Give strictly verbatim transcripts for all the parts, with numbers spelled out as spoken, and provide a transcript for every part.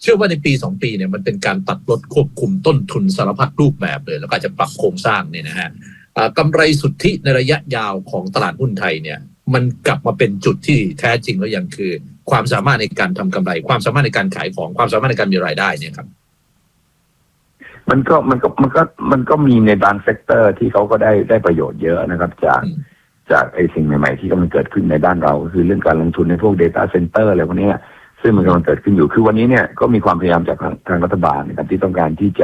เชื่อว่าในปีสองปีเนี่ยมันเป็นการตัดลดควบคุมต้นทุนสารพัดรูปแบบเลยแล้วก็อาจจะปรับโครงสร้างเนี่ยนะฮะกำไรสุทธิในระยะยาวของตลาดหุ้นไทยเนี่ยมันกลับมาเป็นจุดที่แท้จริงแล้วยังคือความสามารถในการทำกำไรความสามารถในการขายของความสามารถในการมีรายได้เนี่ยครับมันก็มันก็มันก็มันก็มีในบางเซกเตอร์ที่เขาก็ได้ได้ประโยชน์เยอะนะครับจากจากไอ้สิ่งใหม่ๆที่กำลังเกิดขึ้นในบ้านเราคือเรื่องการลงทุนในพวก data center อะไรพวกนี้ซึ่งมันกำลังเกิดขึ้นอยู่คือวันนี้เนี่ยก็มีความพยายามจากทางทางรัฐบาลนะครับที่ต้องการที่จะ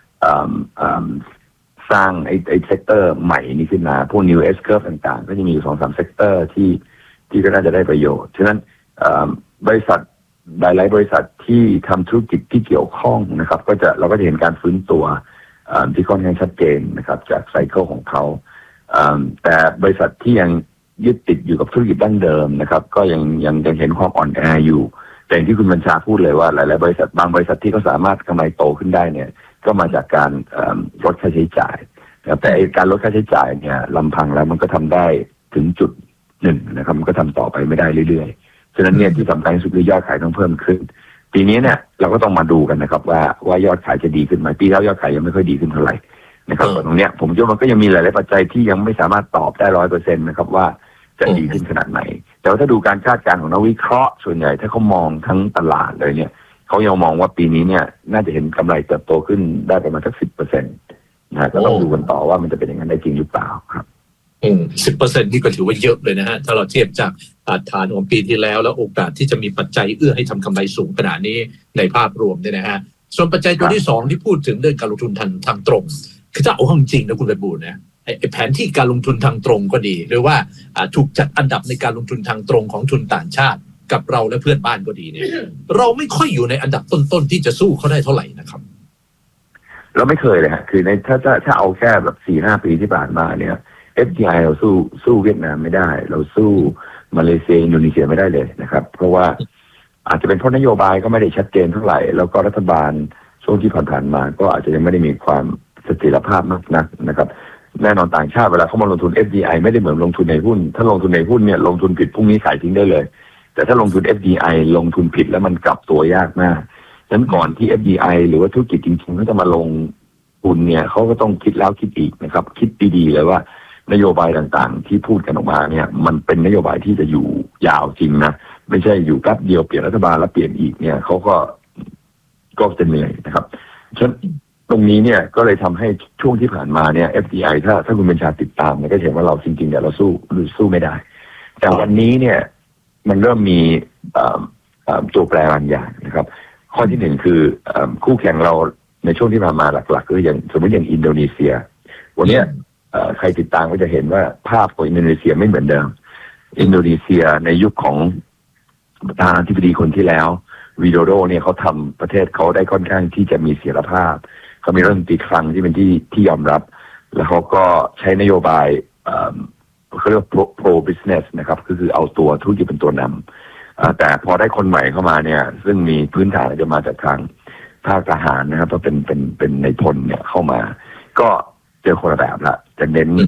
สร้างไอ้ไอ้เซกเตอร์ใหม่นี้ขึ้นมาพวก new S curve ต่างๆก็จะมีอยู่สองสามเซกเตอร์ที่ที่ก็น่าจะได้ประโยชน์ฉะนั้นบริษัทหลายๆบริษัทที่ทำธุรกิจที่เกี่ยวข้องนะครับก็จะเราก็จะเห็นการฟื้นตัวที่ค่อนข้างชัดเจนนะครับจากไซเคิลของเขาแต่บริษัทที่ยังยึดติดอยู่กับธุรกิจดั้งเดิมนะครับก็ยังยังยังเห็นความอ่อนแออยู่แต่ที่คุณบัญชาพูดเลยว่าหลายๆบริษัทบางบริษัทที่เขาสามารถกำไรโตขึ้นได้เนี่ยก็มาจากการลดค่าใช้จ่ายแต่การลดค่าใช้จ่ายเนี่ยลำพังแล้วมันก็ทำได้ถึงจุดหนึ่งนะครับมันก็ทำต่อไปไม่ได้เรื่อยๆฉะนั้นเนี่ยที่สำคัญที่สุดคือยอดขายต้องเพิ่มขึ้นปีนี้เนี่ยเราก็ต้องมาดูกันนะครับว่าว่ายอดขายจะดีขึ้นไหมปีแล้วยอดขายยังไม่ค่อยดีขึ้นเท่าไหร่นะครับตรงเนี้ยผมคิดว่ามันก็ยังมีหลายๆปัจจัยที่ยังไม่สามารถตอบได้ร้อยเปอร์เซ็นต์นะครับว่าจะดีขึ้นขนาดไหนแต่ว่าถ้าดูการคาดการณ์ของนักวิเคราะห์ส่วนใหญ่ถ้าเขามองทั้งตลาดเลยเนี่ยเขายังมองว่าปีนี้เนี่ยน่าจะเห็นกำไรเติบโตขึ้นได้ประมาณสักสิบเปอร์เซ็นต์นะก็ต้องดูกันต่อว่ามันจะเป็นอย่างนั้นได้จริงหรือเปล่าครับอืมสิบเปอร์เซ็นต์นี่ก็ถือว่าเยอะเลยนะฮะถ้าเราเทียบจากฐานของปีที่แล้วแล้วโอกาสที่จะมีปัจจัยเอื้อให้ทำกำไรสูงขนาดนี้ในภาพรวมเนี่ยนะฮะส่วนปัจจัยตัวที่สองที่พูดถึงเรื่องการลงทุนทางทางตรงคือถ้าเอาจริงนะคุณไพบูลย์นะไอ้แผนที่การลงทุนทางตรงก็ดีหรือว่าถูกจัดอันดับในการลงทุนทางตรงของทุนต่างชาติกับเราและเพื่อนบ้านก็ดีเนี่ยเราไม่ค่อยอยู่ในอันดับต้นๆที่จะสู้เขาได้เท่าไหร่นะครับเราไม่เคยเลยฮะคือในถ้าถ้าถ้าเอาแค่แบบสี่ห้าปีที่ผ่านมาเนี่ย เอฟ ดี ไอ เราสู้สู้เวียดนามไม่ได้เราสู้มาเลเซียอินโดนีเซียไม่ได้เลยนะครับเพราะว่าอาจจะเป็นเพราะนโยบายก็ไม่ได้ชัดเจนเท่าไหร่แล้วก็รัฐบาลช่วงที่ผ่านๆมาก็อาจจะยังไม่ได้มีความเสถียรภาพมากนักนะครับแน่นอนต่างชาติเวลาเขามาลงทุน เอฟ ดี ไอ ไม่ได้เหมือนลงทุนในหุ้นถ้าลงทุนในหุ้นเนี่ยลงทุนผิดพรุ่งนี้ขายทิ้งได้เลยแต่ถ้าลงทุน เอฟ ดี ไอ ลงทุนผิดแล้วมันกลับตัวยากมากฉะนั้นก่อนที่ เอฟ ดี ไอ หรือว่าธุรกิจจริงๆเขาจะมาลงทุนเนี่ยเขาก็ต้องคิดแล้วคิดอีกนะครับคิดดีๆเลยว่านโยบายต่างๆที่พูดกันออกมาเนี่ยมันเป็นนโยบายที่จะอยู่ยาวจริงนะไม่ใช่อยู่แป๊บเดียวเปลี่ยนรัฐบาลแล้วเปลี่ยนอีกเนี่ยเขาก็ก็จะเหนื่อยนะครับฉะนั้นตรงนี้เนี่ยก็เลยทำให้ช่วงที่ผ่านมาเนี่ย เอฟ ดี ไอ ถ้าถ้าคุณบัญชาติดตามเนี่ยก็เห็นว่าเราจริงๆเนี่ยเราสู้สู้ไม่ได้แต่วันนี้เนี่ยมันเริ่มมีตัวแปรบางอย่างนะครับข้อที่หนึ่งคือคู่แข่งเราในช่วงที่ผ่านมาหลักๆคืออย่างสมมติอย่างอินโดนีเซียวันนี้ใครติดตามก็จะเห็นว่าภาพของอินโดนีเซียไม่เหมือนเดิมอินโดนีเซียในยุคของประธานาธิบดีคนที่แล้ววิโดโดเนี่ยเขาทำประเทศเขาได้ค่อนข้างที่จะมีเสถียรภาพเขามีรัฐมนตรีคลังที่เป็นที่ที่ยอมรับแล้วเขาก็ใช้นโยบายเขาเรียกว่า pro business นะครับก็คือเอาตัวธุรกิจเป็นตัวนำแต่พอได้คนใหม่เข้ามาเนี่ยซึ่งมีพื้นฐานจะมาจากทางภาคทหารนะครับก็เป็นเป็นเป็นในพลเนี่ยเข้ามาก็เจอคนละแบบละจะเน้น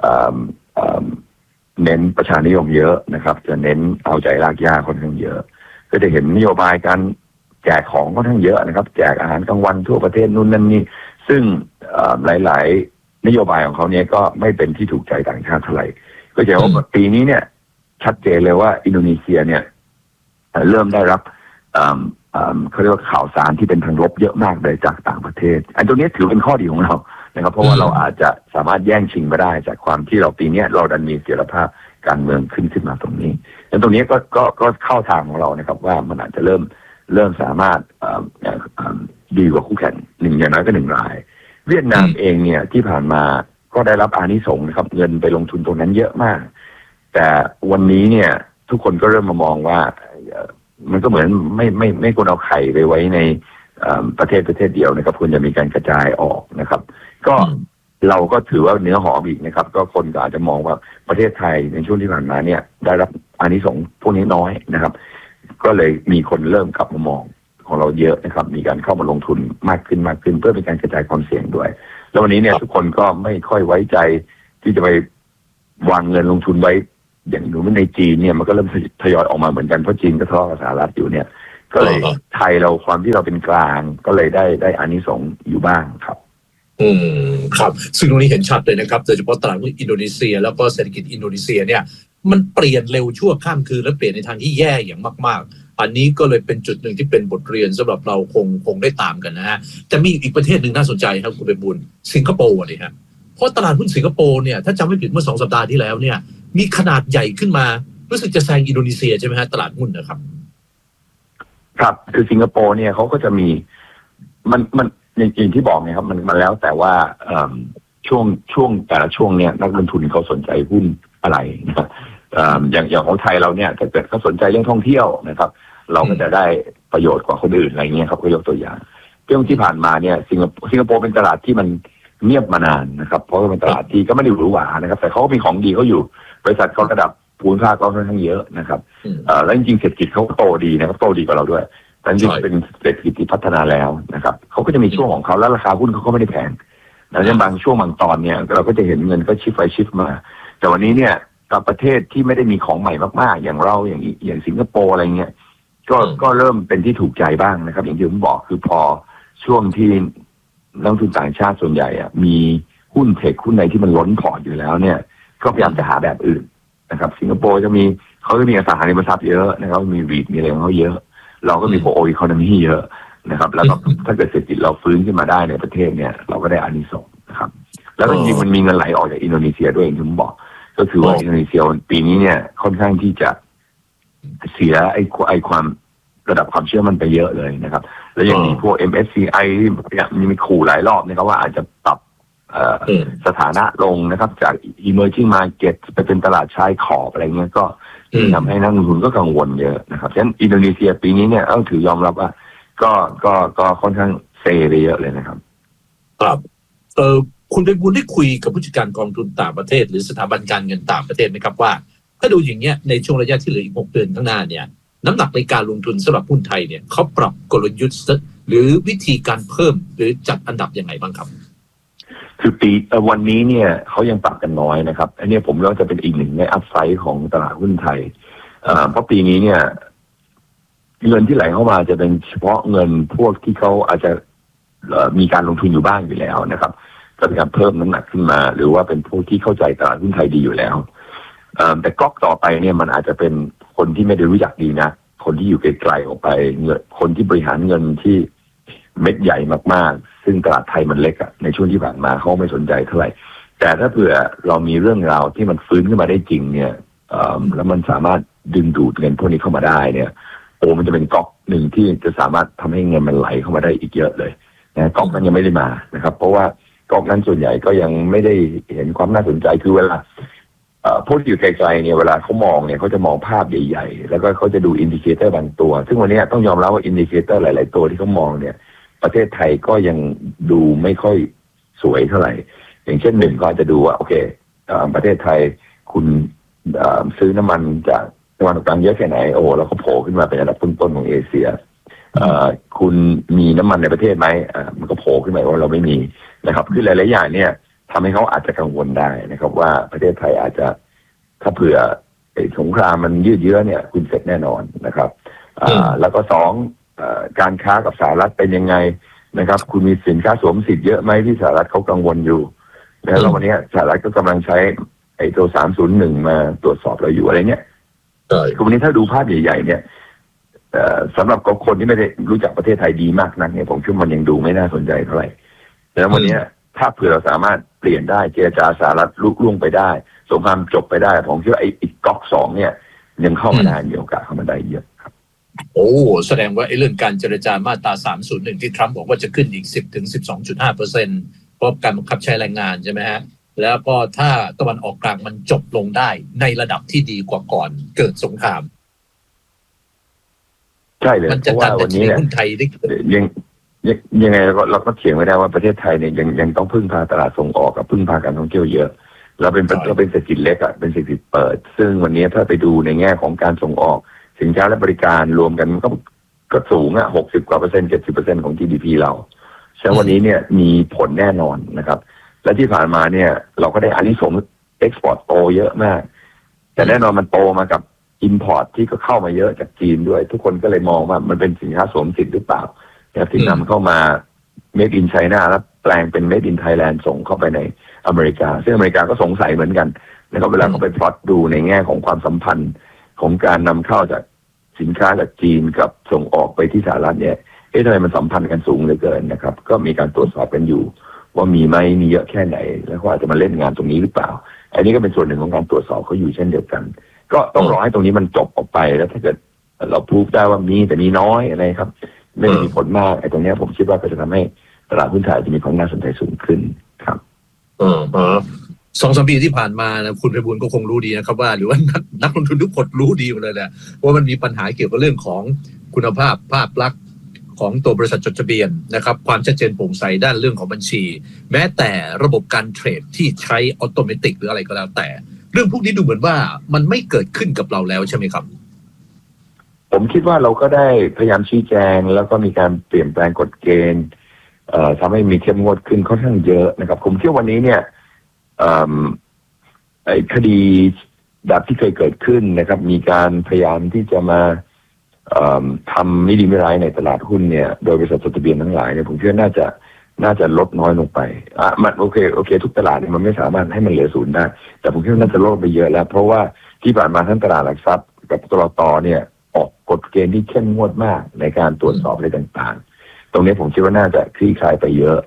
เน้นประชานิยมเยอะนะครับจะเน้นเอาใจรากหญ้าค่อนข้างเยอะก็จะเห็นนโยบายการแจกของค่อนข้างเยอะนะครับแจกอาหารกลางวันทั่วประเทศนู่นนั่นนี่ซึ่งหลายๆนโยบายของเขาเนี่ยก็ไม่เป็นที่ถูกใจต่างชาติเท่าไหร่ก็จะว่าปีนี้เนี่ยชัดเจนเลยว่าอินโดนีเซียเนี่ยเริ่มได้รับเขาเรียกว่าข่าวสารที่เป็นทางลบเยอะมากเลยจากต่างประเทศอันตรงนี้ถือเป็นข้อดีของเรานะครับเพราะว่าเราอาจจะสามารถแย่งชิงมาได้จากความที่เราปีนี้เราดันมีเสถียรภาพการเมืองขึ้นขึ้นมาตรงนี้แล้วตรงนี้ก็ก็ก็เข้าทางของเรานะครับว่ามันอาจจะเริ่มเริ่มสามารถดีกว่าคู่แข่งหนึ่งอย่างน้อยก็หนึ่งรายเวียดนามเองเนี่ยที่ผ่านมาก็ได้รับอานิสงส์นะครับเงินไปลงทุนตรงนั้นเยอะมากแต่วันนี้เนี่ยทุกคนก็เริ่มมามองว่ามันก็เหมือนไม่ไม่ไม่ควรเอาไข่ไปไว้ในประเทศประเทศเดียวนะครับควรจะมีการกระจายออกนะครับก็เราก็ถือว่าเนื้อหอมอีกนะครับก็คนก็อาจจะมองว่าประเทศไทยในช่วงที่ผ่านมาเนี่ยได้รับอานิสงส์พวกนี้น้อยนะครับก็เลยมีคนเริ่มกลับมามองของเราเยอะนะครับมีการเข้ามาลงทุนมากขึ้นมากขึ้นเพื่อเป็นการกระจายความเสี่ยงด้วยแล้ววันนี้เนี่ยทุกคนก็ไม่ค่อยไว้ใจที่จะไปวางเงินลงทุนไว้อย่างหนูในจีนเนี่ยมันก็เริ่มทยอยออกมาเหมือนกันเพราะจีนก็ทะเลาะกับสหรัฐอยู่เนี่ยก็เลยไทยเราความที่เราเป็นกลางก็เลยได้ได้อานิสงส์อยู่บ้างครับอืมครับซึ่งตรงนี้เห็นชัดเลยนะครับโดยเฉพาะตลาดหุ้นอินโดนีเซียแล้วก็เศรษฐกิจอินโดนีเซียเนี่ยมันเปลี่ยนเร็วชั่วข้ามคืนและเปลี่ยนในทางที่แย่อย่างมากๆอันนี้ก็เลยเป็นจุดหนึ่งที่เป็นบทเรียนสำหรับเราคงคงได้ตามกันนะฮะแต่มีอีกประเทศหนึ่งน่าสนใจครับคุณเบบุญสิงคโปร์นี่ฮะเพราะตลาดหุ้นสิงคโปร์เนี่ยถ้าจำไม่ผิดเมื่อสองสัปดาห์ที่แล้วเนี่ยมีขนาดใหญ่ขึ้นมารู้สึกจะแซงอินโดนีเซียใช่ไหมฮะตลาดหุ้นนะครับครับคือสิงคโปร์เนี่ยเขาก็จะมีมันมันอย่างที่บอกเนี่ยครับมันมันแล้วแต่ว่าช่วงช่วงแต่ละช่วงเนี่ยนักลงทุนเขาสนใจหุ้นอะไรนะครับอย่างอย่างของไทยเราเนี่ยถ้าเกิดเขาสนใจเรื่องท่องเที่ยวนะครับเราก็จะได้ประโยชน์กว่าคนอื่นอะไรเงี้ยครับก็ยกตัวอย่างเรื่องที่ผ่านมาเนี่ยสิงคโปร์สิงคโปร์เป็นตลาดที่มันเงียบมานานนะครับเพราะว่าเป็นตลาดที่ก็ไม่ได้หรูหรานะครับแต่เขาก็มีของดีเขาอยู่บริษัทเขาระดับภูมิภาคก็ค่อนข้างเยอะนะครับแล้วจริงๆเศรษฐกิจเขาโตดีนะครับโตดีกว่าเราด้วยแต่จริงๆเป็นเศรษฐกิจที่พัฒนาแล้วนะครับเขาก็จะมีช่วงของเขาแล้วราคาหุ้นเขาก็ไม่ได้แพงแล้วในบางช่วงบางตอนเนี่ยเราก็จะเห็นเงินก็ชิฟไปชิฟมาแต่วันนี้เนี่ยกับประเทศที่ไม่ได้มีของใหม่มากๆอย่างเราอย่างอย่างสิงคโปร์อะไรเงี้ยก็ก็เริ่มเป็นที่ถูกใจบ้างนะครับอย่างที่ผมบอกคือพอช่วงที่นักลงทุนต่างชาติส่วนใหญ่อะมีหุ้นเทคหุ้นในที่มันล้นพอร์ตอยู่แล้วเนี่ยก็พยายามจะหาแบบอื่นนะครับสิงคโปร์จะมีเขาจะมีอสังหาริมทรัพย์เยอะนะครับมีรีทมีอะไรของเขาเยอะเราก็มีโปรโออีโคโนมีเยอะนะครับแล้วก็ถ้าเกิดเศรษฐกิจเราฟื้นขึ้นมาได้ในประเทศเนี่ยเราก็ได้อานิสงส์นะครับแล้วก็จริงมันมีเงินไหลออกจากอินโดนีเซียด้วยอย่างที่ผมบอกก็คือว่าอินโดนีเซียปีนี้เนี่ยค่อนข้างที่จะเสียไอ้ไอ้ความระดับความเชื่อมั่นไปเยอะเลยนะครับแล้วยังมีพวก เอ็ม เอส ซี ไอ ที่มีขู่หลายรอบนะครับว่าอาจจะปรับสถานะลงนะครับจาก emerging market ไปเป็นตลาดชายขอบอะไรเงี้ยก็ทำให้นักลงทุนก็กังวลเยอะนะครับฉะนั้นอินโดนีเซียปีนี้เนี่ยต้องถือยอมรับว่าก็ก็ก็ค่อนข้างเซไปเยอะเลยนะครับครับเออคุณไปบุญได้คุยกับผู้จัดการกองทุนต่างประเทศหรือสถาบันการเงินต่างประเทศไหมครับว่าถ้าดูอย่างเงี้ยในช่วงระยะที่เหลืออีกหกเดือนข้างหน้าเนี่ยน้ำหนักในการลงทุนสำหรับหุ้นไทยเนี่ยเขาปรับกลยุทธ์หรือวิธีการเพิ่มหรือจัดอันดับยังไงบ้างครับคือปีวันนี้เนี่ยเขายังปรับกันน้อยนะครับอันนี้ผมว่าจะเป็นอีกหนึ่งในอัพไซด์ของตลาดหุ้นไทยเพราะปีนี้เนี่ยเงินที่ไหลเข้ามาจะเป็นเฉพาะเงินพวกที่เขาอาจจะมีการลงทุนอยู่บ้างอยู่แล้วนะครับก็เป็นการเพิ่มน้ำหนักขึ้นมาหรือว่าเป็นพวกที่เข้าใจตลาดหุ้นไทยดีอยู่แล้วแต่ก๊อกต่อไปเนี่ยมันอาจจะเป็นคนที่ไม่ได้รู้จักดีนะคนที่อยู่ไกลๆออกไปเงินคนที่บริหารเงินที่เม็ดใหญ่มากๆซึ่งตลาดไทยมันเล็กอะในช่วงที่ผ่านมาเขาไม่สนใจเท่าไหร่แต่ถ้าเผื่อเรามีเรื่องราวที่มันฟื้นขึ้นมาได้จริงเนี่ยแล้วมันสามารถดึงดูดเงินพวกนี้เข้ามาได้เนี่ยโอ้มันจะเป็นก๊อกหนึ่งที่จะสามารถทำให้เงินมันไหลเข้ามาได้อีกเยอะเลยนะก๊อกนั้นยังไม่ได้มานะครับเพราะว่าก๊อกนั้นส่วนใหญ่ก็ยังไม่ได้เห็นความน่าสนใจคือเวลาพวกที่อยู่ไกลๆเนี่ยเวลาเขามองเนี่ยเขาจะมองภาพใหญ่ๆแล้วก็เขาจะดูอินดิเคเตอร์บางตัวซึ่งวันนี้ต้องยอมรับว่าอินดิเคเตอร์หลายๆตัวที่เขามองเนี่ยประเทศไทยก็ยังดูไม่ค่อยสวยเท่าไหร่อย่างเช่นหนึ่งก็อาจจะดูว่าโอเคประเทศไทยคุณซื้อน้ำมันจากตะวันออกกลางเยอะแค่ไหนโอ้แล้วก็โผล่ขึ้นมาเป็นอันดับต้นๆของเอเชียคุณมีน้ำมันในประเทศไหมมันก็โผล่ขึ้นมาว่าเราไม่มีนะครับคือหลายๆอย่างเนี่ยทำให้เขาอาจจะกังวลได้นะครับว่าประเทศไทยอาจจะถ้าเผื่อสงครามมันยืดเยื้อเนี่ยคุณเสร็จแน่นอนนะครับแล้วก็สองการค้ากับสหรัฐเป็นยังไงนะครับคุณมีสินค้าสวมสิทธิ์เยอะไหมที่สหรัฐเขากังวลอยู่แล้ววันนี้สหรัฐก็กำลังใช้ไอ้ตัวสามศูนย์หนึ่งมาตรวจสอบเราอยู่อะไรเนี่ยคือวันนี้ถ้าดูภาพใหญ่ๆเนี่ยสำหรับคนที่ไม่ได้รู้จักประเทศไทยดีมากนักเนี่ยผมคิดมันยังดูไม่น่าสนใจเท่าไหร่แล้ววันนี้ถ้าเผื่อเราสามารถเปลี่ยนได้เจรจาสหรัฐลุล่วงไปได้สงครามจบไปได้ผมคิดว่าไอ้อีกก๊อกสองเนี่ยยังเข้ามาได้มีโอกาสเข้ามาได้เยอะครับโอ้แสดงว่าไอ้เรื่องการเจรจามาตราสามศูนย์หนึ่งที่ทรัมป์บอกว่าจะขึ้นอีก สิบถึงสิบสองจุดห้าเปอร์เซ็นต์ เพราะการบังคับใช้แรงงานใช่ไหมฮะแล้วก็ถ้าตะวันออกกลางมันจบลงได้ในระดับที่ดีกว่าก่อนเกิดสงครามใช่เลยเพราะว่าวันนี้เนี่ยยังยังไงเราก็เราก็เถียงไม่ได้ว่าประเทศไทยเนี่ยยังยังต้องพึ่งพาตลาดส่งออกกับพึ่งพาการท่องเที่ยวเยอะเราเป็นเราเป็นเศรษฐกิจเล็กอ่ะเป็นเศรษฐกิจเปิดซึ่งวันนี้ถ้าไปดูในแง่ของการส่งออกสินค้าและบริการรวมกันก็ก็สูงอ่ะหกสิบกว่าเปอร์เซ็นต์เจ็ดสิบเปอร์เซ็นต์ของ จี ดี พี เราฉะนั้นวันนี้เนี่ยมีผลแน่นอนนะครับและที่ผ่านมาเนี่ยเราก็ได้อานิสงส์เอ็กซ์พอร์ตโตเยอะมากแต่แน่นอนมันโตมากับ import ที่ก็เข้ามาเยอะจากจีนด้วยทุกคนก็เลยมองว่ามันเป็นสินค้าสวมสิทธิ์หรือเปล่านะครับที่นำเข้ามา made in China แล้วแปลงเป็น made in Thailand ส่งเข้าไปในอเมริกาซึ่งอเมริกาก็สงสัยเหมือนกันนะครับเวลาเขาไปพลอตดูในแง่ของความสัมพันธ์ของการนำเข้าจากสินค้าจากจีนกับส่งออกไปที่สหรัฐเนี่ยเอ๊ะทำไมมันสัมพันธ์กันสูงเหลือเกินนะครับก็มีการตรวจสอบกันอยู่ว่ามีไหมมีเยอะแค่ไหนแล้วก็อาจจะมาเล่นงานตรงนี้หรือเปล่าอันนี้ก็เป็นส่วนหนึ่งของการตรวจสอบเขาอยู่เช่นเดียวกันก็ต้องรอให้ตรงนี้มันจบออกไปแล้วถ้าเกิดเราพูดได้ว่ามีแต่มีน้อยอะไรครับไม่มีผลมากไอ้ตรงนี้ผมคิดว่าก็จะทำให้ตลาดหุ้นไทยจะมีความน่าสนใจสูงขึ้นครับอ๋อสองสามปีที่ผ่านมานะคุณไพบูลย์ก็คงรู้ดีนะครับว่าหรือว่านักลงทุนทุกคนรู้ดีหมดเลยแหละว่ามันมีปัญหาเกี่ยวกับเรื่องของคุณภาพภาพลักษณ์ของตัวบริษัทจดทะเบียนนะครับความชัดเจนโปร่งใสด้านเรื่องของบัญชีแม้แต่ระบบการเทรดที่ใช้ออโตเมติกหรืออะไรก็แล้วแต่เรื่องพวกนี้ดูเหมือนว่ามันไม่เกิดขึ้นกับเราแล้วใช่ไหมครับผมคิดว่าเราก็ได้พยายามชี้แจงแล้วก็มีการเปลี่ยนแปลงกฎเกณฑ์เอ่อทำให้มีเข้มงวดขึ้นค่อนข้างเยอะนะครับผมคิดว่าวันนี้เนี่ยไอ้คดีแบบที่เคยเกิดขึ้นนะครับมีการพยายามที่จะมาทำไม่ดีไม่ร้ายในตลาดหุ้นเนี่ยโดยบริษัทจดทะเบียนทั้งหลายเนี่ยผมคิดว่าน่าจะน่าจะลดน้อยลงไปอ่ะมันโอเคโอเคทุกตลาดเนี่ยมันไม่สามารถให้มันเหลือศูนย์ได้แต่ผมคิดว่าน่าจะลดไปเยอะแล้วเพราะว่าที่ผ่านมาทั้งตลาดหลักทรัพย์กับตลาดต่อเนี่ยออกกฎเกณฑ์ที่เข้มงวดมากในการตรวจสอบอะไรต่างๆตรงนี้ผมคิดว่าน่าจะคลี่คลายไปเยอะ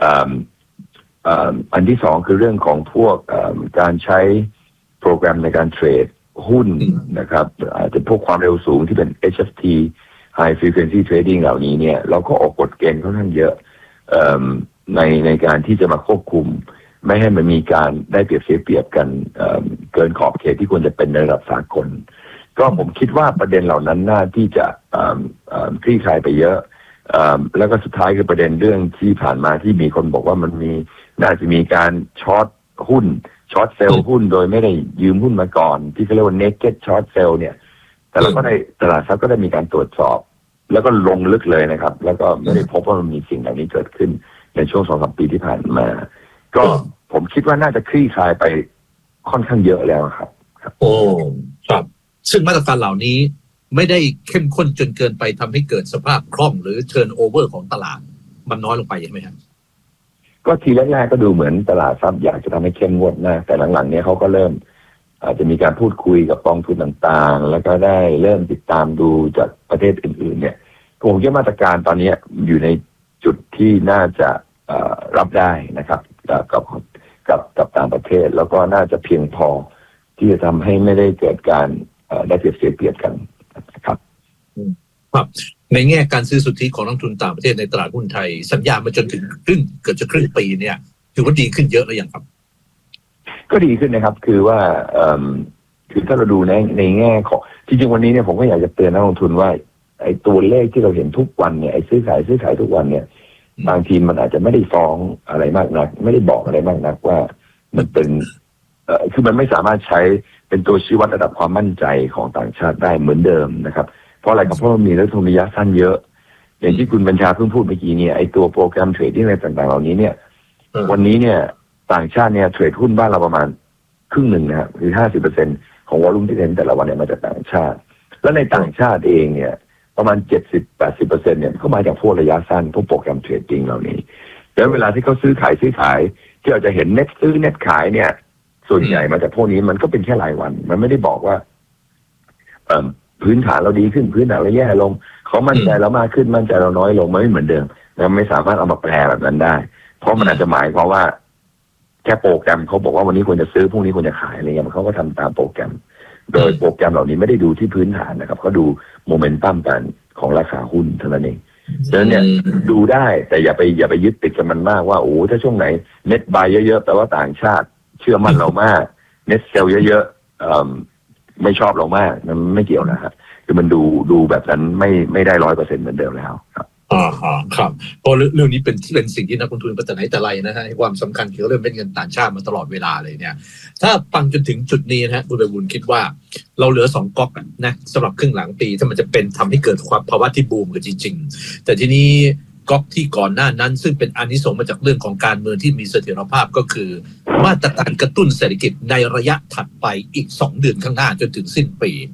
อันที่สองคือเรื่องของพวกการใช้โปรแกรมในการเทรดหุ้นนะครับอาจจะพวกความเร็วสูงที่เป็น เอช เอฟ ที High Frequency Trading เหล่านี้เนี่ยเราก็ออกกฎเกณฑ์ค่อนข้างเยอะในในการที่จะมาควบคุมไม่ให้มันมีการได้เปรียบเสียเปรียบกันเกินขอบเขตที่ควรจะเป็นในระดับสากลก็ผมคิดว่าประเด็นเหล่านั้นน่าที่จะคลี่คลายไปเยอะแล้วก็สุดท้ายคือประเด็นเรื่องที่ผ่านมาที่มีคนบอกว่ามันมีน่าจะมีการช็อตหุ้นช็อตเซลล์หุ้นโดยไม่ได้ยืมหุ้นมาก่อนที่เขาเรียกว่า naked short sell เนี่ยแต่เราก็ได้ตลาดทรัพย์ก็ได้มีการตรวจสอบแล้วก็ลงลึกเลยนะครับแล้วก็ไม่ได้พบว่ามันมีสิ่งเหล่านี้เกิดขึ้นในช่วงสองสามปีที่ผ่านมาก็ผมคิดว่าน่าจะคลี่คลายไปค่อนข้างเยอะแล้วครับโอ้ครับซึ่งมาตรการเหล่านี้ไม่ได้เข้มข้นจนเกินไปทำให้เกิดสภาพคล่องหรือ turnover ของตลาดมันน้อยลงไปใช่ไหมครับก็ทีแรกๆก็ดูเหมือนตลาดทรัพย์อยากจะทำให้เข้มงวดมากแต่หลังๆเนี้ยเขาก็เริ่มอาจจะมีการพูดคุยกับกองทุนต่างๆแล้วก็ได้เริ่มติดตามดูจากประเทศอื่นๆเนี่ยผมคิดมาตรการตอนนี้อยู่ในจุดที่น่าจะรับได้นะครับกับกับกับต่างประเทศแล้วก็น่าจะเพียงพอที่จะทำให้ไม่ได้เกิดการได้เปรียบเสียเปรียบกันนะครับครับในแง่การซื้อสุทธิของนักทุนต่างประเทศในตลาดหุ้นไทยสัญญามาจนถึงครึ่งเกือบจะครึ่งปีเนี่ยถือว่าดีขึ้นเยอะแล้วยังครับก็ดีขึ้นนะครับคือว่าคือถ้าเราดูในในแง่ของจริงๆวันนี้เนี่ยผมก็อยากจะเตือนนักลงทุนว่าไอ้ตัวเลขที่เราเห็นทุกวันเนี่ยไอ้ซื้อขายซื้อขายทุกวันเนี่ยบางทีมันอาจจะไม่ได้ฟ้องอะไรมากนักไม่ได้บอกอะไรมากนักว่ามันเป็นเอ่อคือมันไม่สามารถใช้เป็นตัวชี้วัดระดับความมั่นใจของต่างชาติได้เหมือนเดิมนะครับเพราะอะไรครับเพราะมันมีนักทุนระยะสั้นเยอะอย่างที่คุณบัญชาเพิ่งพูดเมื่อกี้เนี่ยไอ้ตัวโปรแกรมเทรดดิ้งอะไรต่างๆเหล่านี้เนี่ยวันนี้เนี่ยต่างชาติเนี่ยเทรดหุ้นบ้านเราประมาณครึ่งหนึ่งนะครับหรือห้าสิบเปอร์เซ็นต์ของวอลุ่มที่เห็นแต่ละวันเนี่ยมาจากต่างชาติและในต่างชาติเองเนี่ยประมาณเจ็ดสิบแปดสิบเปอร์เซ็นต์เนี่ยก็มาจากพวกระยะสั้นพวกโปรแกรมเทรดดิ้งเหล่านี้แล้วเวลาที่เขาซื้อขายซื้อขายที่เราจะเห็นเน็ตซื้อเน็ตขายเนี่ยส่วนใหญ่มาจากพวกนี้มันก็เป็นแค่รายวันมันไม่ได้บอกว่าพื้นฐานเราดีขึ้นพื้นฐานเราแย่ลงเขามั่นใจเรามากขึ้นมั่นใจเราน้อยลงไม่เหมือนเดิมเราไม่สามารถเอามาแปลแบบนั้นได้เพราะมันอาจจะหมายความว่าแค่โปรแกรมเขาบอกว่าวันนี้ควรจะซื้อพรุ่งนี้ควรจะขายอะไรเงี้ยเขาก็ทำตามโปรแกรมโดยโปรแกรมเหล่านี้ไม่ได้ดูที่พื้นฐานนะครับเขาดูโมเมนตัมกันของราคาหุ้นเท่านั้นเองฉะนั้นเนี่ยดูได้แต่อย่าไปอย่าไปยึดติดกับมันมากว่าโอ้ถ้าช่วงไหนเน็ตบายเยอะๆแปลว่าต่างชาติเชื่อมั่นเรามากเน็ตเซลเยอะๆไม่ชอบเรามากมันไม่เกี่ยวนะครับคือมันดูดูแบบนั้นไม่ไม่ได้ร้อยเปอร์เซ็นต์เหมือนเดิมแล้วครับอ่าครับเพราะเรื่องนี้เป็นที่เป็นสิ่งที่นักลงทุนแต่ไหนแต่ไรนะฮะความสำคัญเกี่ยวกับเรื่องเป็นเงินต่างชาติมาตลอดเวลาเลยเนี่ยถ้าฟังจนถึงจุดนี้นะฮะคุณไพบูลย์คิดว่าเราเหลือสองก๊อกนะสำหรับครึ่งหลังปีถ้ามันจะเป็นทำให้เกิดความภาวะที่บูมกันจริงๆแต่ทีนี้ก๊อกที่ก่อนหน้านั้นซึ่งเป็นอานิสงส์มาจากเรื่องของการเมืองที่มีเสถียรภาพก็คือมาตรการกระตุ้นเศรษฐกิจในระยะถัดไปอีกสองเดือนข้างหน้าจนถึงสิ้นปี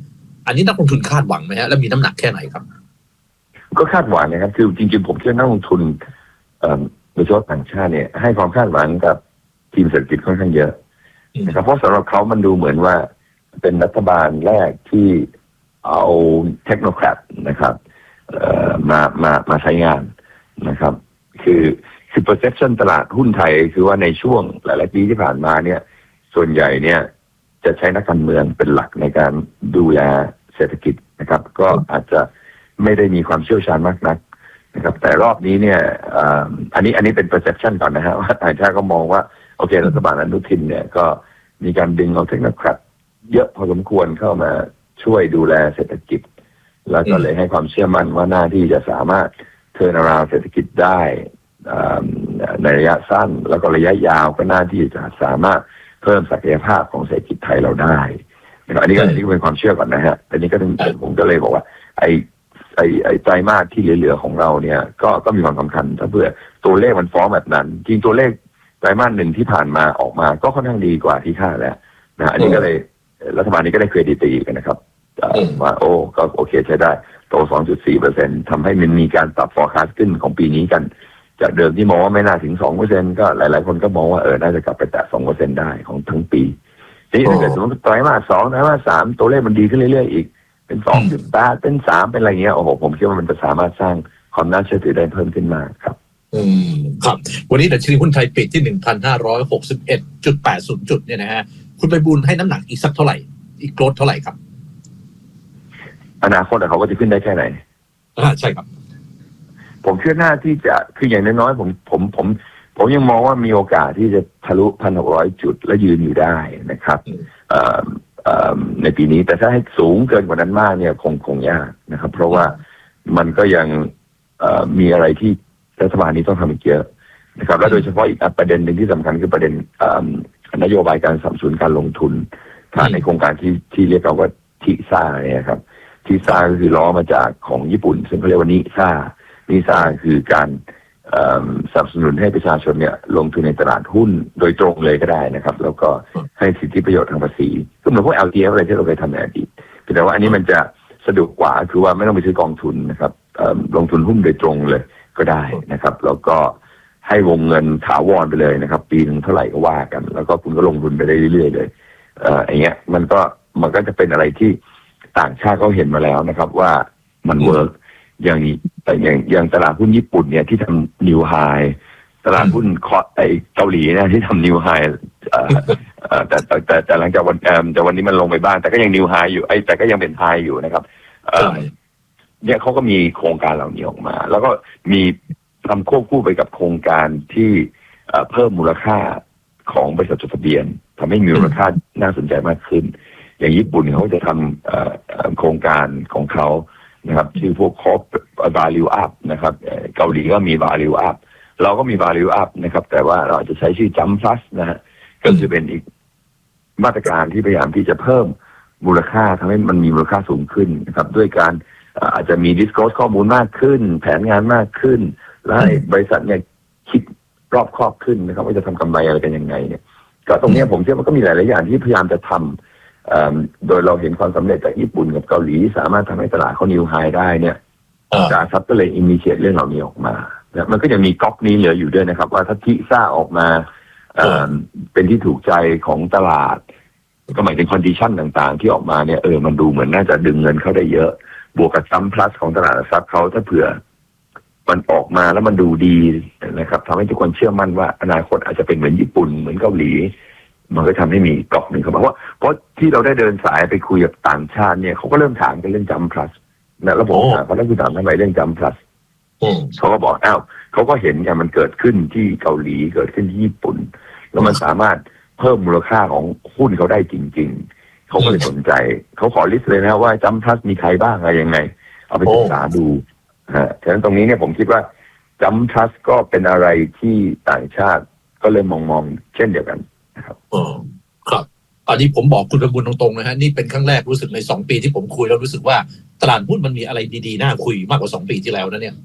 อันนี้นักลงทุนคาดหวังไหมฮะและมีน้ำหนักแค่ไหนครับก็คาดหวังนะครับคือจริงๆผมเชื่อนักลงทุนโดยเฉพาะต่างชาติเนี่ยให้ความคาดหวังกับทีมเศรษฐกิจค่อนข้างเยอะนะครับเพราะสำหรับเขามันดูเหมือนว่าเป็นรัฐบาลแรกที่เอาเทคโนแครตนะครับมามามาใช้งานนะครับคือคือ perception ตลาดหุ้นไทยคือว่าในช่วงหลายๆปีที่ผ่านมาเนี่ยส่วนใหญ่เนี่ยจะใช้นักการเมืองเป็นหลักในการดูแลเศรษฐกิจนะครับก็อาจจะไม่ได้มีความเชี่ยวชาญมากนักนะครับแต่รอบนี้เนี่ยอันนี้อันนี้เป็น perception ก่อนนะฮะว่าต่างชาติก็มองว่าโอเครัฐบาลอนุทินเนี่ยก็มีการดึงเอาเทคโนแครตเยอะพอสมควรเข้ามาช่วยดูแลเศรษฐกิจแล้วก็เลยให้ความเชื่อมั่นว่าหน้าที่จะสามารถเทิร์นอราวด์เศรษฐกิจได้ในระยะสั้นแล้วก็ระยะยาวก็หน้าที่จะสามารถเพิ่มศักยภาพของเศรษฐกิจไทยเราได้อันนี้ก็อันนี้ก็เป็นความเชื่อก่อนนะฮะอันนี้ก็ผมก็เลยบอกว่าไอ้ไอ้ไอ้ไตรมาสที่เหลือๆของเราเนี่ยก็ก็มีความสำคัญถ้าเผื่อตัวเลขมันฟ้องแบบนั้นจริงตัวเลขไตรมาสหนึ่งที่ผ่านมาออกมาก็ค่อนข้างดีกว่าที่คาดแล้วนะอันนี้ก็เลยรัฐบาลนี้ก็ได้เครดิตอีกนะครับว่าโอ้ก็โอเคใช้ได้โต สองจุดสี่เปอร์เซ็นต์ ทำให้มันมีการปรับ forecast ขึ้นของปีนี้กันจากเดิมที่มองว่าไม่น่าถึง สองเปอร์เซ็นต์ ก็หลายๆคนก็มองว่าเออน่าจะกลับไปแตะ สองเปอร์เซ็นต์ ได้ของทั้งปีทีนี้ถ้าเกิดสมมติไตรมาสสองไตรมาสสามตัวเลขมันดีขึ้นเรื่อยๆอีกเป็น สองจุดแปด เป็นสามเป็นอะไรเงี้ยโอ้โหผมคิดว่ามันจะสามารถสร้างความน่าเชื่อถือได้เพิ่มขึ้นมาครับอืมครับวันนี้ดัชนีหุ้นไทยปิดที่ หนึ่งพันห้าร้อยหกสิบเอ็ดจุดแปดศูนย์ จุดเนี่ยนะฮะคุณไพบูลย์ให้น้ำหนักอีกสักเท่าไหร่อีกโกรธเท่าไหร่ครับอนาคตเขาก็จะขึ้นได้แค่ไหนอ่าใช่ครับผมเชื่อหน้าที่จะคืออย่างน้อยๆผมผมผมผมยังมองว่ามีโอกาสที่จะทะลุ หนึ่งพันหกร้อย จุดและยืนอยู่ได้นะครับในปีนี้แต่ถ้าให้สูงเกินกว่านั้นมากเนี่ยคงคงยากนะครับเพราะว่ามันก็ยังมีอะไรที่รัฐบาลนี้ต้องทำอีกเยอะนะครับและโดยเฉพาะอีกประเด็นหนึ่งที่สำคัญคือประเด็นนโยบายการสนับสนุนการลงทุนผ่านในโครงการที่ที่เรียกกันว่าทิซ่าเนี่ยครับทิซ่าก็คือล้อมาจากของญี่ปุ่นซึ่งเขาเรียกว่านิซ่านิซ่าคือการสนับสนุนให้ประชาชนเนี่ยลงทุนในตลาดหุ้นโดยตรงเลยก็ได้นะครับแล้วก็ให้สิทธิประโยชน์ทางภาษีก็เหมือนพวก แอล ที เอฟ อะไรที่เราเคยทำในอดีตแต่ว่าอันนี้มันจะสะดวกกว่าคือว่าไม่ต้องไปซื้อกองทุนนะครับลงทุนหุ้นโดยตรงเลยก็ได้นะครับแล้วก็ให้วงเงินถาวรไปเลยนะครับปีนึงเท่าไหร่ก็ว่ากันแล้วก็คุณก็ลงทุนไปได้เรื่อยๆเลยเอ่ออย่างเงี้ยมันก็มันก็จะเป็นอะไรที่ต่างชาติเขาเห็นมาแล้วนะครับว่ามันเวิร์กอย่างนี้แต่อย่างอย่างตลาดหุ้นญี่ปุ่นเนี่ยที่ทำนิวไฮตลาดหุ้นไอเกาหลีนะที่ทำนิวไฮแต่แต่แต่แต่หลังจากวันแต่วันนี้มันลงไปบ้างแต่ก็ยังนิวไฮอยู่ไอแต่ก็ยังเป็นไฮอยู่นะครับเนี่ยเขาก็มีโครงการเหล่านี้ออกมาแล้วก็มีทำควบคู่ไปกับโครงการที่เพิ่มมูลค่าของบริษัทจดทะเบียนทำให้มีมูลค่าน่าสนใจมากขึ้นอย่างญี่ปุ่นเขาจะทำโครงการของเขานะครับชื่อพวก Corp Value Up นะครับเกาหลีก็มี Value Up เราก็มี Value Up นะครับแต่ว่าเราจะใช้ชื่อ Jump Plus นะฮะก็จะเป็นอีกมาตรการที่พยายามที่จะเพิ่มมูลค่าทำให้มันมีมูลค่าสูงขึ้นนะครับด้วยการอาจจะมี disclose ข้อมูลมากขึ้นแผนงานมากขึ้นและให้บริษัทเนี่ยคิดรอบครอบขึ้นนะครับว่าจะทำกำไรอะไรกันยังไงเนี่ยก็ตรงนี้ผมเชื่อว่าก็มีหลายๆอย่างที่พยายามจะทำโดยเราเห็นความสำเร็จจากญี่ปุ่นกับเกาหลีสามารถทำให้ตลาดเขานิวไฮได้เนี่ยจากซับก็เลยอินิเชียตเรื่องเหล่านี้ออกมานะมันก็จะมีก๊อกนี้เหลืออยู่ด้วยนะครับว่าถ้าทิซ่าออกมาเป็นที่ถูกใจของตลาดก็หมายถึงคอนดิชันต่างๆที่ออกมาเนี่ยเออมันดูเหมือนน่าจะดึงเงินเข้าได้เยอะบวกกับซัมพลัสของตลาดซับเขาถ้าเผื่อมันออกมาแล้วมันดูดีนะครับทำให้ทุกคนเชื่อมั่นว่าอนาคตอาจจะเป็นเหมือนญี่ปุ่นเหมือนเกาหลีมันก็ทำให้มีกรอบหนึ่งครับเพราะเพราะที่เราได้เดินสายไปคุยกับต่างชาติเนี่ยเขาก็เริ่มถามกันเรื่องจัมพลัสนะแล้วผมถามเขาแล้วคุณถามทำไมเรื่องจัมพลัสเขาก็บอกอ้าวเขาก็เห็นอย่างมันเกิดขึ้นที่เกาหลีเกิดขึ้นที่ญี่ปุ่นแล้วมันสามารถเพิ่มมูลค่าของหุ้นเขาได้จริงๆเขาก็เลยสนใจเขาขอลิสต์เลยนะว่าจัมพลัสมีใครบ้างอะไรยังไงเอาไปศึกษาดูฮะฉะนั้นตรงนี้เนี่ยผมคิดว่าจัมพลัสก็เป็นอะไรที่ต่างชาติก็เลยมองมองเช่นเดียวกันนะครับอ๋อครับอันนี้ผมบอกคุณกระบุญตรงๆนะฮะนี่เป็นครั้งแรกรู้สึกในสองปีที่ผมคุยแล้วรู้สึกว่าตลาดหุ้นมันมีอะไรดีๆน่าคุยมากกว่าสองปีที่แล้วนะเนี่ย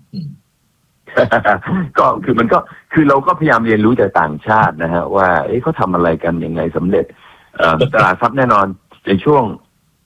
ก็คือมันก็คือเราก็พยายามเรียนรู้จากต่างชาตินะฮะว่าเอ๊ะเขาทำอะไรกันยังไงสำเร็จตลาดทรัพย์แน่นอนในช่วง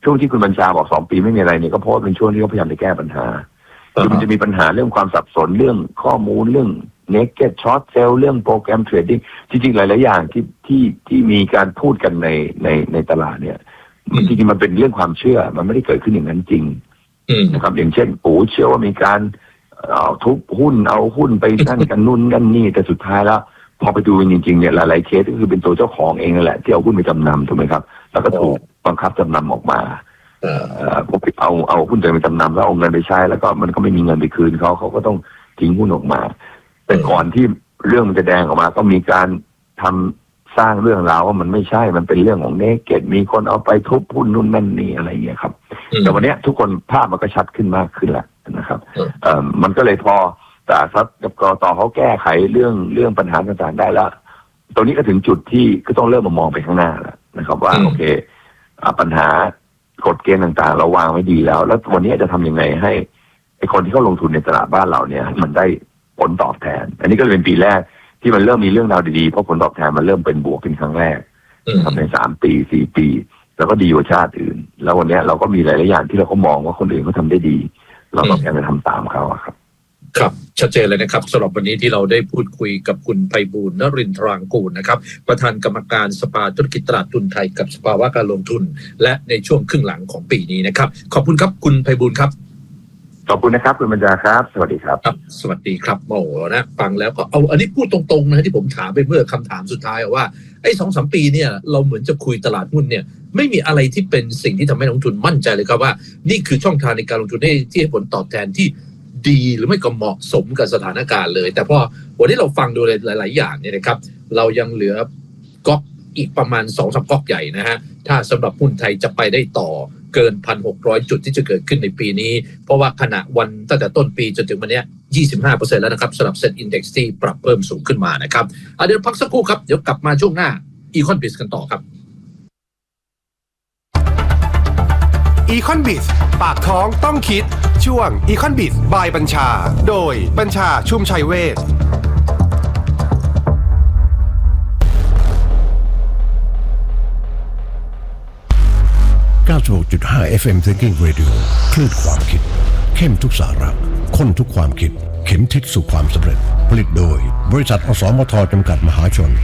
ช่วงที่คุณบัญชาบอกสองปีไม่มีอะไรเนี่ยก็เพราะเป็นช่วงที่เขาพยายามจะแก้ปัญหาคือมันจะมีปัญหาเรื่องความสับสนเรื่องข้อมูลเรื่อง naked short sell เรื่องโปรแกรมเทรดดิ้งจริงๆหลายๆอย่างที่ที่ที่มีการพูดกันในในในตลาดเนี่ยมันจริงๆมันเป็นเรื่องความเชื่อมันไม่ได้เกิดขึ้นอย่างนั้นจริงนะครับอย่างเช่นปู่เชื่อว่ามีการเอาทุบหุ้นเอาหุ้นไปนั่นกันนู่นนั่นนี่แต่สุดท้ายแล้วพอไปดูจริงๆเนี่ยหลายๆเคสก็คือเป็นตัวเจ้าของเองนั่นแหละที่เอาหุ้นไปจำนำถูกไหมครับแล้วก็ถูกบังคับจำนำออกมาเอ่อเอาเอาหุ้นตัวเองไปจำนำแล้วเอาเงินไปใช้แล้วก็มันก็ไม่มีเงินไปคืนเขาเขาก็ต้องทิ้งหุ้นออกมาแต่ก่อนที่เรื่องมันจะแดงออกมาก็มีการทำสร้างเรื่องราวว่ามันไม่ใช่มันเป็นเรื่องของเนเกตมีคนเอาไปทุบหุ้นนู่นนั่นนี่อะไรอย่างเงี้ยครับแต่วันนี้ทุกคนภาพมันก็ชัดขึ้นมากขึ้นแล้วนะครับเอ่อมันก็เลยพอแต่ซับกับกตเขาแก้ไขเรื่องเรื่องปัญหาต่างๆได้แล้วตรงนี้ก็ถึงจุดที่ก็ต้องเริ่มมามองไปข้างหน้าแล้วนะครับว่าโอเคปัญหากฎเกณฑ์ต่างๆเราวางไว้ดีแล้วแล้ววันนี้จะทำยังไงให้ไอ้คนที่เขาลงทุนในตลาดบ้านเราเนี่ยมันได้ผลตอบแทนอันนี้ก็เป็นปีแรกที่มันเริ่มมีเรื่องราวดีๆเพราะผลตอบแทนมันเริ่มเป็นบวกเป็นครั้งแรกทำในสามปีสี่ปีแล้วก็ดีกว่าชาติอื่นแล้ววันนี้เราก็มีหลายๆอย่างที่เราก็มองว่าคนอื่นเขาทาได้ดีเราก็พยายามจะทำตามเขาครับครับชัดเจนเลยนะครับสำหรับวันนี้ที่เราได้พูดคุยกับคุณไพบูลย์ นรินทรางกูลนะครับประธานกรรมการสภาธุรกิจตลาดทุนไทยกับสภาวะการลงทุนและในช่วงครึ่งหลังของปีนี้นะครับขอบคุณครับคุณไพบูลย์ครับขอบคุณนะครับคุณบรรดาครับสวัสดีครับครับสวัสดีครับโอ้นะฟังแล้วก็เอาอันนี้พูดตรงๆนะที่ผมถามไปเมื่อคำถามสุดท้ายว่าไอ้สองสามปีเนี่ยเราเหมือนจะคุยตลาดหุ้นเนี่ยไม่มีอะไรที่เป็นสิ่งที่ทำให้นักลงทุนมั่นใจเลยครับว่านี่คือช่องทางในการลงทุนที่ให้ผลตอบแทนที่ดีหรือไม่ก็เหมาะสมกับสถานการณ์เลยแต่พอวันนี้เราฟังดูหลายๆอย่างเนี่ยนะครับเรายังเหลือก๊อกอีกประมาณ สองถึงสาม ก๊อกใหญ่นะฮะถ้าสำหรับหุ้นไทยจะไปได้ต่อเกิน หนึ่งพันหกร้อย จุดที่จะเกิดขึ้นในปีนี้เพราะว่าขณะวันตั้งแต่ต้นปีจนถึงวันนี้ ยี่สิบห้าเปอร์เซ็นต์ แล้วนะครับสำหรับ Set Index ที่ปรับเพิ่มสูงขึ้นมานะครับเดี๋ยวพักสักครู่ครับเดี๋ยวกลับมาช่วงหน้า Econ-Biz กันต่อครับ Econ-Biz ปากท้องต้องคิดช่วง Econ-Biz by บัญชาโดยบัญชาชุมชัยเวชเก้าสิบหกจุดห้า เอฟ เอ็ม Thinking Radio คลื่นความคิดเข้มทุกสาระข้นทุกความคิดเข็มทิศสู่ความสำเร็จผลิตโดยบริษัทอสมทจำกัดมหาชน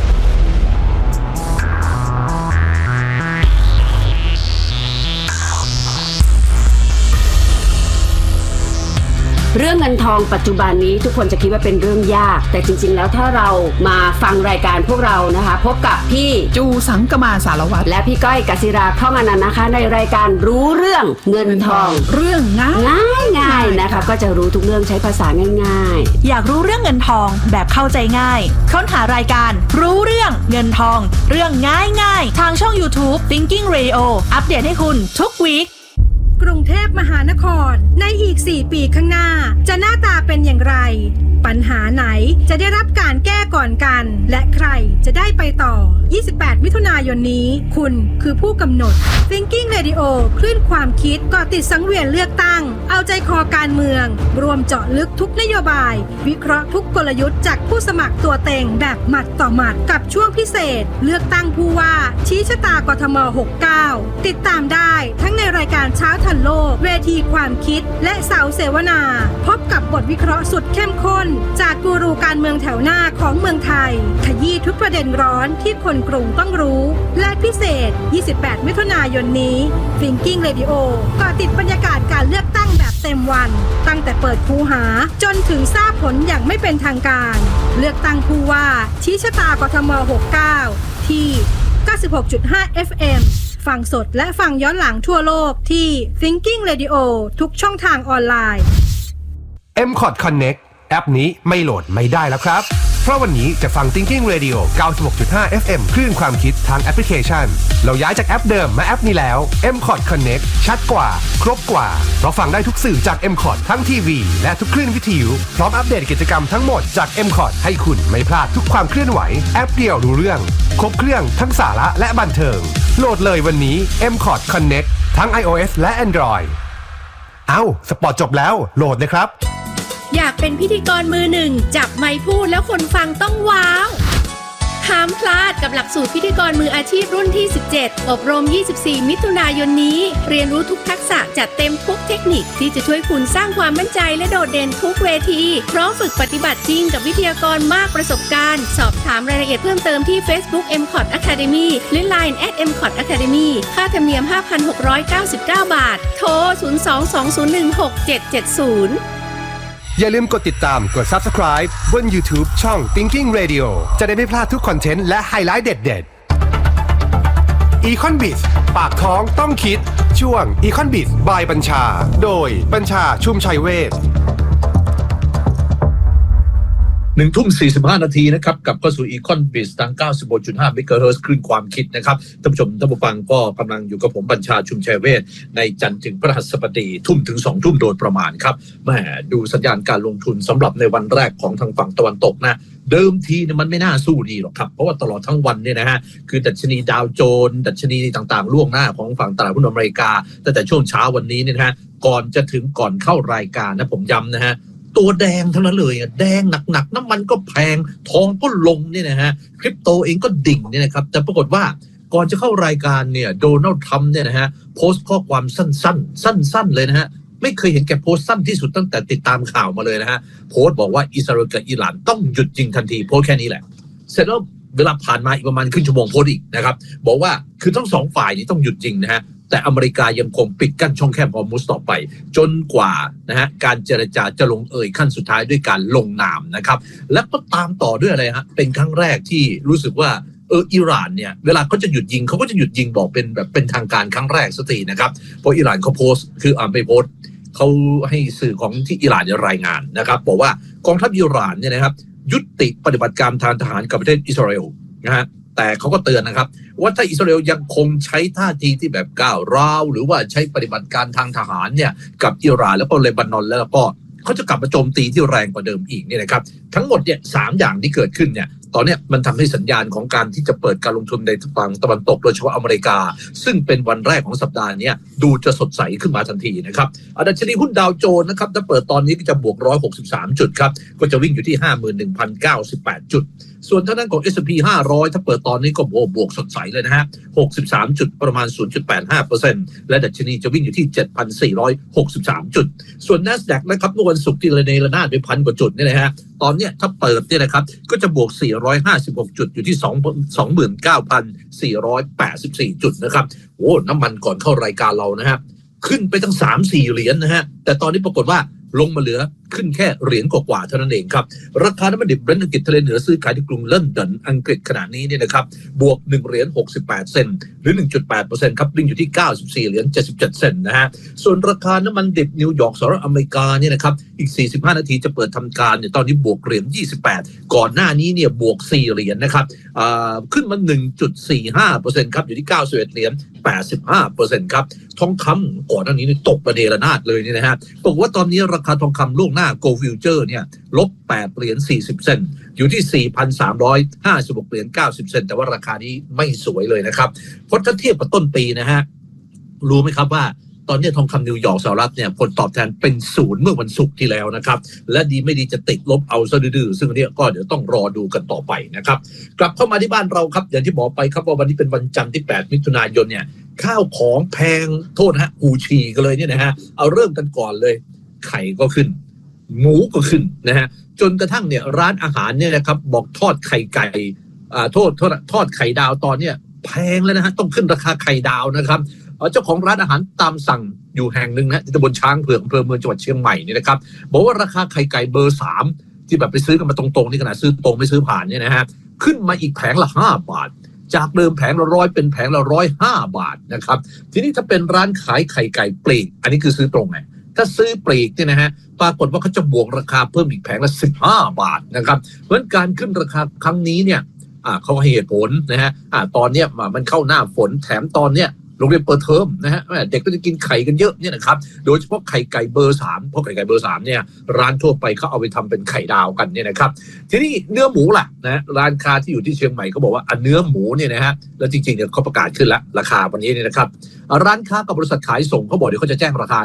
เรื่องเงินทองปัจจุบันนี้ทุกคนจะคิดว่าเป็นเรื่องยากแต่จริงๆแล้วถ้าเรามาฟังรายการพวกเรานะคะพบกับพี่จูสังกมาสารวัตรและพี่ก้อยกศิราเข้ามานันนะคะในรายการรู้เรื่องเงินทองเรื่องง่ายง่ายง่ายนะคะก็จะรู้ทุกเรื่องใช้ภาษาง่ายๆอยากรู้เรื่องเงินทองแบบเข้าใจง่ายค้นหารายการรู้เรื่องเงินทองเรื่องง่ายง่ายทางช่อง YouTube Thinking Radio อัปเดตให้คุณทุกวีคกรุงเทพมหานครในอีกสี่ปีข้างหน้าจะหน้าตาเป็นอย่างไรปัญหาไหนจะได้รับการแก้ก่อนกันและใครจะได้ไปต่อยี่สิบแปดมิถุนายนนี้คุณคือผู้กำหนด Thinking Radio คลื่นความคิดก่อติดสังเวียนเลือกตั้งเอาใจคอการเมืองรวมเจาะลึกทุกนโยบายวิเคราะห์ทุกกลยุทธ์จากผู้สมัครตัวเต็งแบบหมัดต่อหมัดกับช่วงพิเศษเลือกตั้งผู้ว่าชี้ชะตากทมหกสิบเก้าติดตามได้ทั้งในรายการเช้าทันโลกเวทีความคิดและเสาเสวนาพบกับบทวิเคราะห์สุดเข้มข้นจากกูรูการเมืองแถวหน้าของเมืองไทยขยี้ทุกประเด็นร้อนที่คนกรุงต้องรู้และพิเศษยี่สิบแปดมิถุนายนนี้ Thinking Radio ก็ติดบรรยากาศการเลือกตั้งแบบเต็มวันตั้งแต่เปิดคูหาจนถึงทราบผลอย่างไม่เป็นทางการเลือกตั้งผู้ว่าชี้ชะตากทมหกสิบเก้าที่ เก้าสิบหกจุดห้า เอฟ เอ็ม ฟังสดและฟังย้อนหลังทั่วโลกที่ Thinking Radio ทุกช่องทางออนไลน์เอ็ม คอร์ด Connect แอปนี้ไม่โหลดไม่ได้แล้วครับเพราะวันนี้จะฟัง Thinking Radio เก้าสิบหกจุดห้า เอฟ เอ็ม คลื่นความคิดทางแอปพลิเคชันเราย้ายจากแอปเดิมมาแอปนี้แล้ว เอ็ม คอร์ด Connect ชัดกว่าครบกว่าเพราะฟังได้ทุกสื่อจาก เอ็ม คอร์ด ทั้งทีวีและทุกคลื่นวิทยุพร้อมอัปเดตกิจกรรมทั้งหมดจาก เอ็ม คอร์ด ให้คุณไม่พลาดทุกความเคลื่อนไหวแอปเดียวรู้เรื่องครบเครื่องทั้งสาระและบันเทิงโหลดเลยวันนี้ เอ็ม คอร์ด Connect ทั้ง iOS และ Android เอ้าสปอร์ตจบแล้วโหลดเลยครับอยากเป็นพิธีกรมือหนึ่งจับไมค์พูดแล้วคนฟังต้องว้าวห้ามพลาดกับหลักสูตรพิธีกรมืออาชีพรุ่นที่สิบเจ็ดอบรมยี่สิบสี่มิถุนายนนี้เรียนรู้ทุกทักษะจัดเต็มทุกเทคนิคที่จะช่วยคุณสร้างความมั่นใจและโดดเด่นทุกเวทีพร้อมฝึกปฏิบัติจริงกับวิทยากรมากประสบการณ์สอบถามรายละเอียดเพิ่มเติมที่ Facebook เอ็ม คอท Academy หรือ ไลน์ แอท เอ็ม คอท Academy ค่าธรรมเนียม ห้าพันหกร้อยเก้าสิบเก้า บาทโทรศูนย์ สอง สอง ศูนย์ หนึ่ง หก เจ็ด เจ็ด ศูนย์อย่าลืมกดติดตามกด Subscribe บน YouTube ช่อง Thinking Radio จะได้ไม่พลาดทุกคอนเทนต์และไฮไลท์เด็ดๆ Econ-Biz ปากท้องต้องคิดช่วง Econ-Biz by บัญชาโดยบัญชาชุมชัยเวชหนึ่งทุ่มสี่สิบห้านาทีนะครับกลับเข้าสู่ Econ-Biz ทาง เก้าสิบหกจุดห้า เมกะเฮิรตซ์ คลื่นความคิดนะครับท่านผู้ชมท่านผู้ฟังก็กำลังอยู่กับผมบัญชาชุมชัยเวชในจันทร์ถึงพฤหัสบดีทุ่มถึงสองทุ่มโดยประมาณครับแหมดูสัญญาณการลงทุนสำหรับในวันแรกของทางฝั่งตะวันตกนะเดิมทีเนี่ยมันไม่น่าสู้ดีหรอกครับเพราะว่าตลอดทั้งวันเนี่ยนะฮะคือดัชนีดาวโจนส์ดัชนีต่างๆล่วงหน้าของฝั่งตลาดหุ้นอเมริกาตั้งแต่ช่วงเช้าวันนี้เนี่ยนะฮะก่อนจะถึงก่อนเข้ารายการนะผมย้ำนะฮะตัวแดงทั้งนั้นเลยแดงหนักๆน้ำมันก็แพงทองก็ลงเนี่ยนะฮะคริปโตเองก็ดิ่งเนี่ยนะครับแต่ปรากฏว่าก่อนจะเข้ารายการเนี่ยโดนัลด์ทรัมป์เนี่ยนะฮะโพสต์ข้อความสั้นๆสั้นๆเลยนะฮะไม่เคยเห็นแกโพสต์สั้นที่สุดตั้งแต่ติดตามข่าวมาเลยนะฮะโพสต์บอกว่าอิสราเอลกับอิหร่านต้องหยุดยิงทันทีโพสต์แค่นี้แหละเสร็จแล้วเวลาผ่านมาอีกประมาณครึ่งชั่วโมงโพสต์อีกนะครับบอกว่าคือทั้งสองฝ่ายนี้ต้องหยุดยิงนะฮะแต่อเมริกายังคงปิดกั้นช่องแคบฮอร์มุสต่อไปจนกว่านะฮะการเจรจาจะลงเอยขั้นสุดท้ายด้วยการลงนามนะครับแล้วก็ตามต่อด้วยอะไรฮะเป็นครั้งแรกที่รู้สึกว่าเอออิหร่านเนี่ยเวลาเขาจะหยุดยิงเขาก็จะหยุดยิงบอกเป็นแบบเป็นทางการครั้งแรกสักทีนะครับเพราะอิหร่านเขาโพสต์คืออ่านไปโพสต์เขาให้สื่อของที่อิหร่านรายงานนะครับบอกว่ากองทัพอิหร่านเนี่ยนะครับยุติปฏิบัติการทางทหารกับประเทศอิสราเอลนะฮะแต่เขาก็เตือนนะครับว่าถ้าอิสราเอลยังคงใช้ท่าทีที่แบบก้าวร้าวหรือว่าใช้ปฏิบัติการทางทหารเนี่ยกับอิหร่านแล้วก็เลบานอนแล้วก็เขาจะกลับมาโจมตีที่แรงกว่าเดิมอีกเนี่ยนะครับทั้งหมดเนี่ยสามอย่างที่เกิดขึ้นเนี่ยตอนนี้มันทำให้สัญญาณของการที่จะเปิดการลงทุนในฝั่งตะวันตกโดยเฉพาะอเมริกาซึ่งเป็นวันแรกของสัปดาห์นี้ดูจะสดใสขึ้นมาทันทีนะครับดัชนีหุ้นดาวโจนส์นะครับถ้าเปิดตอนนี้ก็จะบวกหนึ่งร้อยหกสิบสามจุดครับก็จะวิ่งอยู่ที่ ห้าหมื่นหนึ่งพันเก้าสิบแปด จุดส่วนทางด้านของ เอส แอนด์ พี ห้าร้อยถ้าเปิดตอนนี้ก็โอ้บวกสดใสเลยนะฮะหกสิบสามจุดประมาณ ศูนย์จุดแปดห้าเปอร์เซ็นต์ และดัชนีจะวิ่งอยู่ที่ เจ็ดพันสี่ร้อยหกสิบสาม จุดส่วน NASDAQ นะครับเมื่อวันศุกร์ที่ระเนระนาดไปพันกว่าจุดเนี่ยนะฮะตอนเนี้ยถ้าเปิดเนี่ยนะครับก็จะบวกสี่ร้อยห้าสิบหกจุดอยู่ที่ สองหมื่นเก้าพันสี่ร้อยแปดสิบสี่ จุดนะครับโอ้น้ำมันก่อนเข้ารายการเรานะฮะขึ้นไปตั้ง สามสี่ เหรียญ นะฮะแต่ตอนนี้ปรากฏว่าลงมาเหลือขึ้นแค่เหรียญกว่าๆเท่านั้นเองครับราคาน้ำมันดิบเบรนท์อังกฤษทะเลเหนือซื้อขายที่กรุงลอนดอนอังกฤษขณะนี้เนี่ยนะครับบวกหนึ่งเหรียญหกสิบแปดเซนต์หรือ หนึ่งจุดแปดเปอร์เซ็นต์ ครับวิ่งอยู่ที่เก้าสิบสี่เหรียญเจ็ดสิบเจ็ดเซนต์นะฮะส่วนราคาน้ำมันดิบนิวยอร์กสหรัฐอเมริกาเนี่ยนะครับอีกสี่สิบห้านาทีจะเปิดทำการเนี่ยตอนนี้บวกเหรียญยี่สิบแปดก่อนหน้านี้เนี่ยบวกสี่เหรียญนะครับอ่าขึ้นมา หนึ่งจุดสี่ห้าเปอร์เซ็นต์ ครับอยู่ที่เก้าสิบเอ็ดเหรียญแปดสิบห้าเปอร์เซ็นต์ ครับทองคำก่อนหน้านี้นี่ตกประเดระนาดเลยเนี่ยนะฮะบอกว่าตอนนี้ราคาทองคำล่วงหน้า Gold Future เนี่ยลบแปดเหรียญสี่สิบเซนต์อยู่ที่ สี่พันสามร้อยห้าสิบหกเหรียญเก้าสิบเซนต์แต่ว่าราคานี้ไม่สวยเลยนะครับเพราะถ้าเทียบกับต้นปีนะฮะรู้ไหมครับว่าตอนนี้ทองคำนิวยอร์กสหรัฐเนี่ยผลตอบแทนเป็นศูนย์เมื่อวันศุกร์ที่แล้วนะครับและดีไม่ดีจะติดลบเอาซะดื้อซึ่งอันนี้ก็เดี๋ยวต้องรอดูกันต่อไปนะครับกลับเข้ามาที่บ้านเราครับอย่างที่บอกไปครับว่าวันนี้เป็นวันจันทร์ที่แปดมิถุนายนเนี่ยข้าวของแพงโทษนะฮะหูฉี่กันเลยเนี่ยนะฮะเอาเริ่มกันก่อนเลยไข่ก็ขึ้นหมูก็ขึ้นนะฮะจนกระทั่งเนี่ยร้านอาหารเนี่ยนะครับบอกทอดไข่ไก่อ่าโทษโทษทอดไข่ดาวตอนเนี้ยแพงแล้วนะฮะต้องขึ้นราคาไข่ดาวนะครับเจ้าของร้านอาหารตามสั่งอยู่แห่งหนึ่งนะที่ตำบลช้างเผือกอำเภอเมืองจังหวัดเชียงใหม่นี่นะครับบอกว่าราคาไข่ไก่เบอร์สามที่แบบไปซื้อกันมาตรงๆนี่ขนาดซื้อตรงไม่ซื้อผ่านเนี่ยนะฮะขึ้นมาอีกแผงละห้าบาทจากเดิมแผงละร้อยเป็นแผงละร้อยห้าบาทนะครับทีนี้ถ้าเป็นร้านขายไข่ไก่ปลีกอันนี้คือซื้อตรงไงถ้าซื้อปลีกเนี่ยนะฮะปรากฏว่าเขาจะบวกราคาเพิ่มอีกแผงละสิบห้าบาทนะครับเพราะการขึ้นราคาครั้งนี้เนี่ยอ่าเขาให้เหตุผลนะฮะอ่าตอนเนี้ยมันเข้าหน้าฝนแถมตอนเนี้ยโรงเรียนเปิดเทอมนะฮะเด็กก็จะกินไข่กันเยอะเนี่ยนะครับโดยเฉพาะไข่ไก่เบอร์สามเพราะไข่ไก่เบอร์สามเนี่ยร้านทั่วไปเขาเอาไปทำเป็นไข่ดาวกันเนี่ยนะครับทีนี้เนื้อหมูล่ะนะร้านค้าที่อยู่ที่เชียงใหม่เขาบอกว่าอันเนื้อหมูเนี่ยนะฮะแล้วจริงๆเนี่ยเขาประกาศขึ้นแล้วราคาวันนี้เนี่ยนะครับร้านค้ากับบริษัทขายส่งเขาบอกเดี๋ยวเขาจะแจ้งราคานะ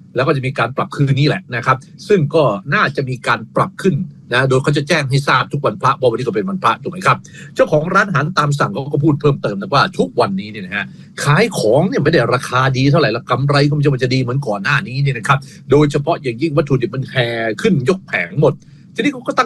แล้วก็จะมีการปรับคืนนี้แหละนะครับซึ่งก็น่าจะมีการปรับขึ้นนะโดยเขาจะแจ้งให้ทราบทุกวันพระเพราะวันนี้ก็เป็นวันพระถูกไหมครับเจ้าของร้านอาหารตามสั่งเขาก็พูดเพิ่มเติมนะว่าทุกวันนี้เนี่ยนะฮะขายของเนี่ยไม่ได้ราคาดีเท่าไหร่ละกำไรก็ไม่ใช่ว่าจะดีเหมือนก่อนหน้านี้เนี่ยนะครับโดยเฉพาะอย่างยิ่งวัตถุดิบมันแพงขึ้นยกแผงหมดทีนี้เขาก็ตั้ง